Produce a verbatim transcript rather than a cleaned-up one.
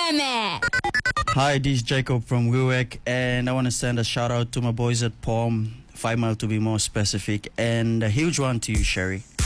M. Hi, this is Jacob from Wiwek, and I want to send a shout out to my boys at Palm, Five Mile to be more specific, and a huge one to you, Sherry.